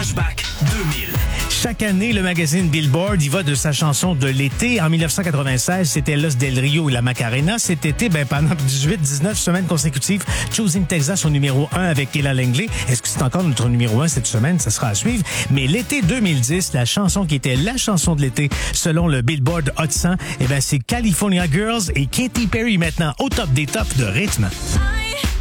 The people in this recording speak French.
Flashback 2000. Chaque année, le magazine Billboard y va de sa chanson de l'été. En 1996, c'était Los del Rio et la Macarena. Cet été, pendant 18-19 semaines consécutives, Choosing Texas au numéro 1 avec Kéla Langley. Est-ce que c'est encore notre numéro 1 cette semaine? Ça sera à suivre. Mais l'été 2010, la chanson qui était la chanson de l'été, selon le Billboard Hot 100, c'est California Girls et Katy Perry maintenant au top des tops de rythme.